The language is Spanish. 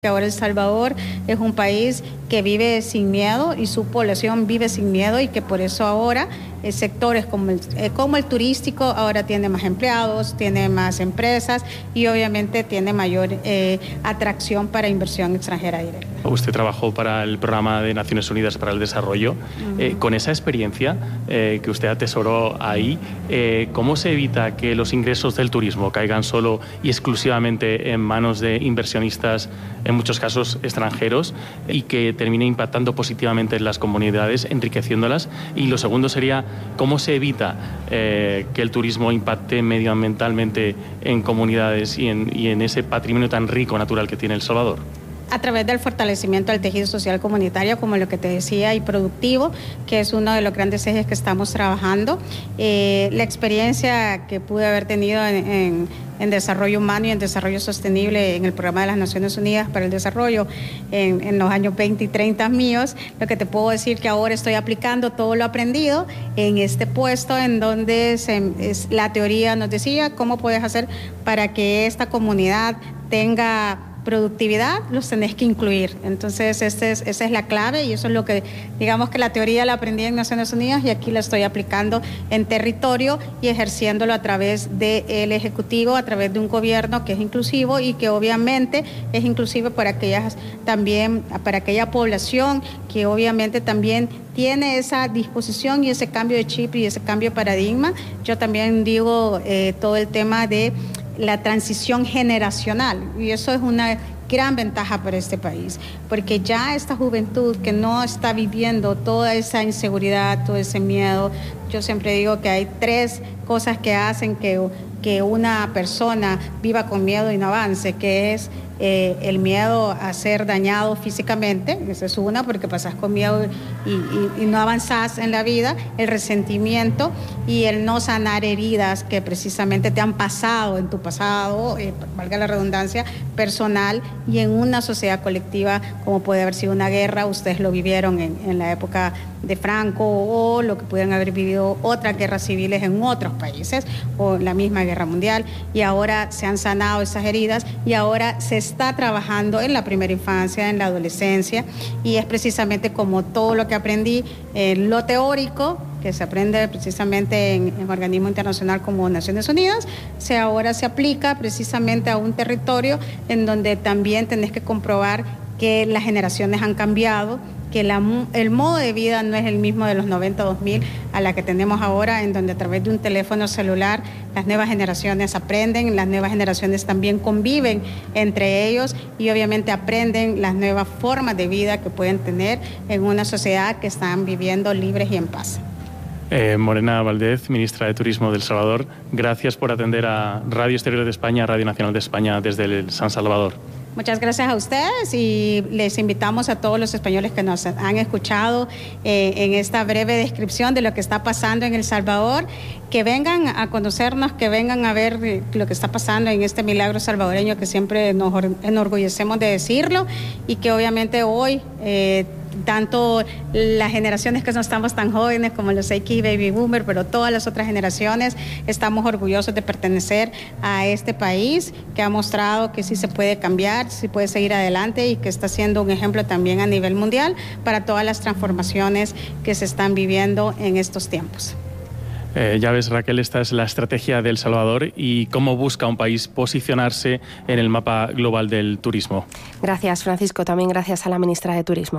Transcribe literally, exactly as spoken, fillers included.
que ahora El Salvador es un país que vive sin miedo y su población vive sin miedo y que por eso ahora eh, sectores como el, eh, como el turístico ahora tiene más empleados, tiene más empresas y obviamente tiene mayor eh, atracción para inversión extranjera directa. Usted trabajó para el Programa de Naciones Unidas para el Desarrollo. Uh-huh. eh, con esa experiencia eh, que usted atesoró ahí, eh, ¿cómo se evita que los ingresos del turismo caigan solo y exclusivamente en manos de inversionistas, en muchos casos extranjeros, y que termine impactando positivamente en las comunidades, enriqueciéndolas? Y lo segundo sería, ¿cómo se evita eh, que el turismo impacte medioambientalmente en comunidades y en, y en ese patrimonio tan rico natural que tiene El Salvador? A través del fortalecimiento del tejido social comunitario, como lo que te decía, y productivo, que es uno de los grandes ejes que estamos trabajando. Eh, la experiencia que pude haber tenido en, en, en desarrollo humano y en desarrollo sostenible en el Programa de las Naciones Unidas para el Desarrollo en, en los años veinte y treinta míos, lo que te puedo decir que ahora estoy aplicando todo lo aprendido en este puesto en donde se, es, la teoría nos decía cómo puedes hacer para que esta comunidad tenga productividad, los tenés que incluir. Entonces, este es, esa es la clave y eso es lo que, digamos que la teoría la aprendí en Naciones Unidas y aquí la estoy aplicando en territorio y ejerciéndolo a través del Ejecutivo, a través de un gobierno que es inclusivo y que obviamente es inclusivo para aquellas también, para aquella población que obviamente también tiene esa disposición y ese cambio de chip y ese cambio de paradigma. Yo también digo eh, todo el tema de la transición generacional y eso es una gran ventaja para este país, porque ya esta juventud que no está viviendo toda esa inseguridad, todo ese miedo, yo siempre digo que hay tres cosas que hacen que, que una persona viva con miedo y no avance, que es eh, el miedo a ser dañado físicamente, esa es una, porque pasas con miedo y, y, y no avanzás en la vida, el resentimiento y el no sanar heridas que precisamente te han pasado en tu pasado, eh, valga la redundancia, personal y en una sociedad colectiva como puede haber sido una guerra, ustedes lo vivieron en, en la época de Franco o lo que pudieran haber vivido otras guerras civiles en otros países o la misma guerra mundial y ahora se han sanado esas heridas y ahora se está trabajando en la primera infancia, en la adolescencia y es precisamente como todo lo que aprendí en lo teórico que se aprende precisamente en, en organismo internacional como Naciones Unidas, se ahora se aplica precisamente a un territorio en donde también tenés que comprobar que las generaciones han cambiado, que la, el modo de vida no es el mismo de los noventa, dos mil a la que tenemos ahora, en donde a través de un teléfono celular las nuevas generaciones aprenden, las nuevas generaciones también conviven entre ellos y obviamente aprenden las nuevas formas de vida que pueden tener en una sociedad que están viviendo libres y en paz. Eh, Morena Valdez, ministra de Turismo de El Salvador, gracias por atender a Radio Exterior de España, Radio Nacional de España desde el San Salvador. Muchas gracias a ustedes y les invitamos a todos los españoles que nos han escuchado eh, en esta breve descripción de lo que está pasando en El Salvador, que vengan a conocernos, que vengan a ver lo que está pasando en este milagro salvadoreño que siempre nos enorgullecemos de decirlo y que obviamente hoy eh, tanto las generaciones que no estamos tan jóvenes como los X y Baby Boomer, pero todas las otras generaciones estamos orgullosos de pertenecer a este país que ha mostrado que sí se puede cambiar, sí puede seguir adelante y que está siendo un ejemplo también a nivel mundial para todas las transformaciones que se están viviendo en estos tiempos. Eh, ya ves, Raquel, esta es la estrategia de El Salvador y cómo busca un país posicionarse en el mapa global del turismo. Gracias, Francisco. También gracias a la ministra de Turismo.